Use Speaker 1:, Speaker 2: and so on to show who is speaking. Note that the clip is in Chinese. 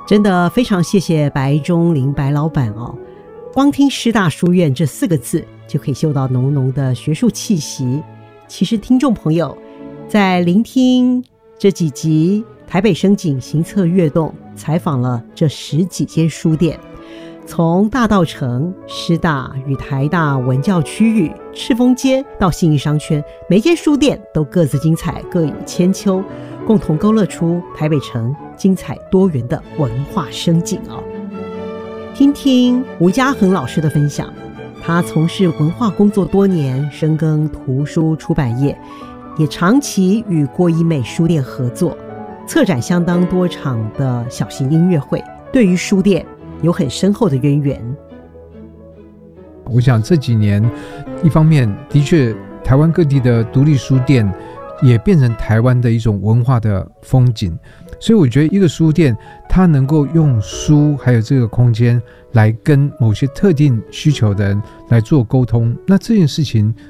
Speaker 1: 真的非常谢谢白忠林白老板哦，光听师大书院这4个字就可以嗅到浓浓的学术气息。其实听众朋友在聆听这几集台北声景行测跃动，采访了这10几间书店，从大稻埕、师大与台大文教区域、赤峰街到信义商圈，每间书店都各自精彩，各有千秋，共同勾勒出台北城精彩多元的文化声景哦。听听吴嘉恒老师的分享，他从事文化工作多年，深耕图书出版业，也长期与郭一美书店合作，策展相当多场的小型音乐会，对于书店有很深厚的渊源。
Speaker 2: 我想这几年一方面的确台湾各地的独立书店也变成台湾的一种文化的风景，所以我觉得一个书店它能够用书还有这个空间来跟某些特定需求的人来做沟通，那这件事情